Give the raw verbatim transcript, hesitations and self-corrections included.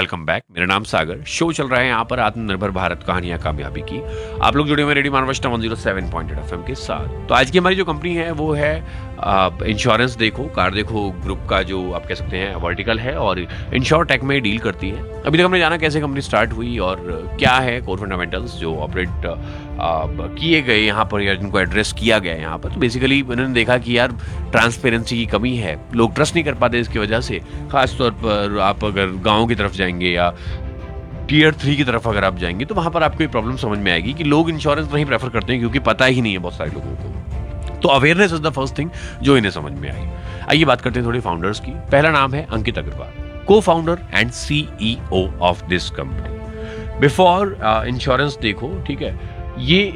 Welcome back. मेरा नाम सागर। Show चल रहा है यहाँ पर आत्मनिर्भर भारत कहानियां कामयाबी की। आप लोग जुड़े हुए radio मानवष्टा one zero seven point eight F M के साथ। तो आज की हमारी जो कंपनी है वो है इंश्योरेंस देखो कार देखो ग्रुप का, जो आप कह सकते हैं वर्टिकल है और इंश्योर टेक में डील करती है। अभी तक हमने जाना कैसे कंपनी स्टार्ट हुई और क्या है कोर फंडामेंटल्स जो ऑपरेट किए गए यहाँ पर या जिनको एड्रेस किया गया है यहाँ पर। तो बेसिकली उन्होंने देखा कि यार ट्रांसपेरेंसी की कमी है, लोग ट्रस्ट नहीं कर पाते इसकी वजह से। खासतौर पर आप अगर गाँव की तरफ जाएंगे या टीयर थ्री की तरफ अगर आप जाएंगे तो वहाँ पर आपको ये प्रॉब्लम समझ में आएगी कि लोग इंश्योरेंस नहीं प्रेफर करते हैं क्योंकि पता ही नहीं है बहुत सारे लोगों को। तो awareness is the first thing जो इन्हें समझ में आई। आइए बात करते हैं थोड़ी फाउंडर्स की। पहला नाम है अंकित अग्रवाल, को founder and CEO of this company. Before insurance देखो, ठीक है, ये